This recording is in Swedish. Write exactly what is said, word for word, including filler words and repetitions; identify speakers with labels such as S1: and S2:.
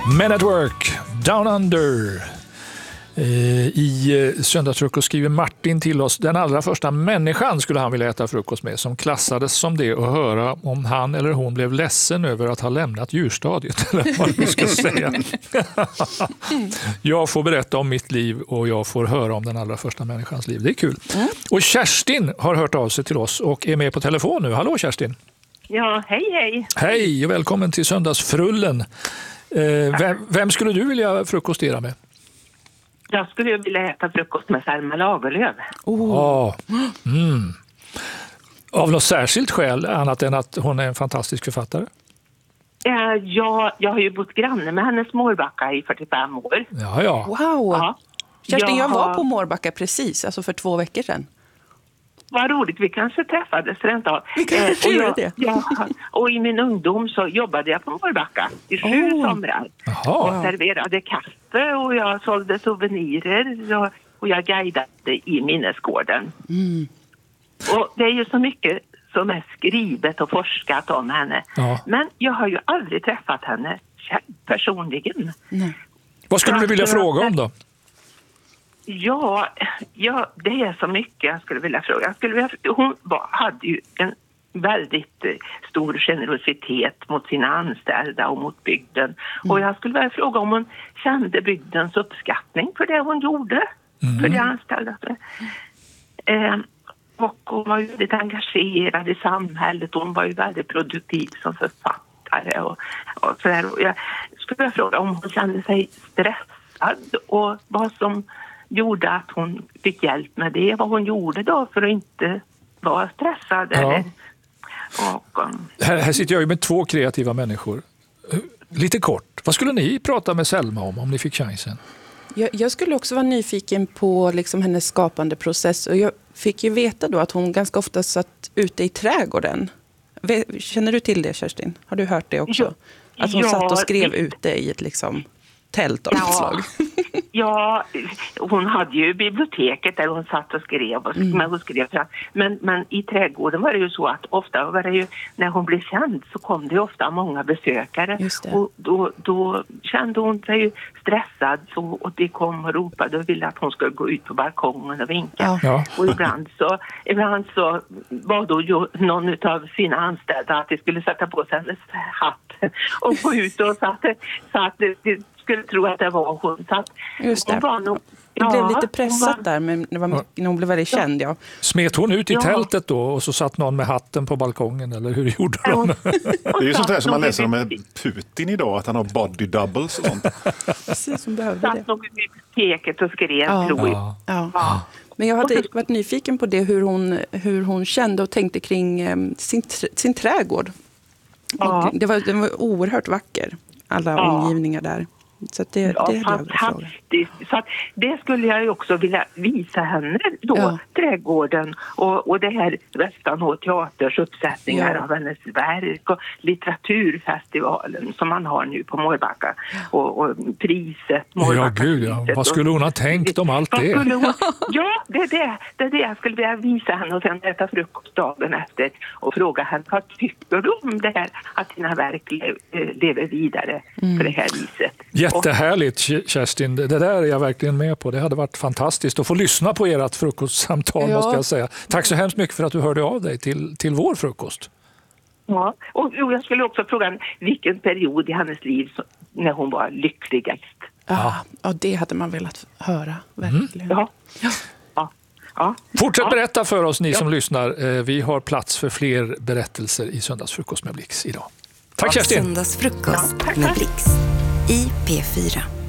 S1: Men at Work, Down Under. I söndagsfrukost skriver Martin till oss: den allra första människan skulle han vilja äta frukost med, som klassades som det, och höra om han eller hon blev ledsen över att ha lämnat djurstadiet, eller vad vi ska säga. Jag får berätta om mitt liv och jag får höra om den allra första människans liv. Det är kul. Mm. Och Kerstin har hört av sig till oss och är med på telefon nu. Hallå Kerstin.
S2: Ja, hej hej.
S1: Hej och välkommen till Söndagsfrullen. Eh, vem, vem skulle du vilja frukostera med?
S2: Jag skulle vilja äta frukost med Selma Lagerlöf.
S1: Oh. Ja. Mm. Av något särskilt skäl, annat än att hon är en fantastisk författare?
S2: Ja, jag, jag har ju bott granne med hennes Mårbacka i fyrtiofem år.
S1: Ja, ja.
S3: Wow.
S2: Ja.
S3: Kerstin, jag,
S2: jag
S3: var
S2: har...
S3: på Mårbacka precis, alltså för två veckor sedan.
S2: Vad roligt, vi kanske träffades rent av.
S3: Vi kanske
S2: och,
S3: gjorde det.
S2: Ja, och i min ungdom så jobbade jag på Mårbacka i sju
S3: Oh.
S2: somrar.
S1: Jaha.
S2: Och serverade kaffe och jag sålde souvenirer och, och jag guidade i minnesgården.
S3: Mm.
S2: Och det är ju så mycket som är skrivet och forskat om henne.
S1: Ja.
S2: Men jag har ju aldrig träffat henne personligen.
S3: Nej.
S1: Vad skulle du vilja fråga om då?
S2: Ja, ja, det är så mycket jag skulle vilja fråga. Jag skulle vilja, hon var, hade ju en väldigt stor generositet mot sina anställda och mot bygden. Mm. Och jag skulle vilja fråga om hon kände bygdens uppskattning för det hon gjorde. Mm. För de anställda. Eh, och hon var ju väldigt engagerad i samhället. Hon var ju väldigt produktiv som författare. Och, och så där. Och jag skulle vilja fråga om hon kände sig stressad och vad som gjorde att hon fick hjälp med det. Vad hon gjorde då för att inte vara stressad.
S1: Ja.
S2: Eller, och, um,
S1: här, här sitter jag ju med två kreativa människor. Lite kort, vad skulle ni prata med Selma om om ni fick chansen?
S3: Jag, jag skulle också vara nyfiken på liksom hennes skapande process. Och jag fick ju veta då att hon ganska ofta satt ute i trädgården. Känner du till det, Kerstin? Har du hört det också?
S2: Ja,
S3: att hon
S2: ja,
S3: satt och skrev
S2: det...
S3: ute i ett liksom tält av
S2: ja,
S3: något slag.
S2: Ja, hon hade ju biblioteket där hon satt och skrev. Och, mm. men, hon skrev men, men i trädgården var det ju så att ofta var det ju, när hon blev känd så kom det ju ofta många besökare. Och då, då kände hon sig ju stressad så, och de kom och ropade och ville att hon skulle gå ut på balkongen och vinka.
S1: Ja.
S2: Och ibland så, ibland så var då ju någon av sina anställda att de skulle sätta på sig hennes hatt och gå ut och så att, så att det, skulle tro att det var hon. Så att
S3: just det.
S2: Hon var nog,
S3: det
S2: ja,
S3: blev lite pressat
S2: var,
S3: där men det var mycket, när hon blev väldigt känd. Ja.
S1: Smet hon ut i
S2: ja.
S1: tältet då och så satt någon med hatten på balkongen, eller hur gjorde de?
S2: Ja.
S4: Det är ju sånt här som man läser om Putin idag, att han har body doubles och sånt.
S3: Precis, som behövde
S2: satt
S3: det.
S2: nog i biblioteket och skrev,
S3: ja.
S2: tror jag.
S3: Ja. Ja. Ja. Men jag hade varit nyfiken på det, hur hon, hur hon kände och tänkte kring um, sin, sin trädgård.
S2: Ja.
S3: Det var, den var oerhört vacker, alla ja. omgivningar där. Så att det,
S2: ja,
S3: det hade jag
S2: fantastiskt. Så att det skulle jag ju också vilja visa henne då, ja. trädgården och, och det här Västanå teaters uppsättningar ja. av hennes verk och litteraturfestivalen som man har nu på Mårbacka och, och priset Mårbacka.
S1: Ja, gud ja. Vad skulle hon ha tänkt om allt det?
S2: Hon, ja, det är det, det är det jag skulle vilja visa henne och sen äta frukost dagen efter och fråga henne, vad tycker du om det här att dina verk le, lever vidare mm. på det här viset?
S1: Jättehärligt, Kerstin. Det där är jag verkligen med på. Det hade varit fantastiskt att få lyssna på ert frukostsamtal, ja. måste jag säga. Tack så hemskt mycket för att du hörde av dig till, till vår frukost.
S2: Ja, och jag skulle också fråga vilken period i hennes liv när hon var lyckligast.
S3: Ja, ja det hade man velat höra, verkligen.
S2: Mm. Ja. Ja. Ja.
S1: Fortsätt
S2: ja.
S1: berätta för oss, ni
S2: ja.
S1: som lyssnar. Vi har plats för fler berättelser i Söndagsfrukost med Blix idag. Tack, Kerstin!
S5: Söndagsfrukost med Blix i P fyra.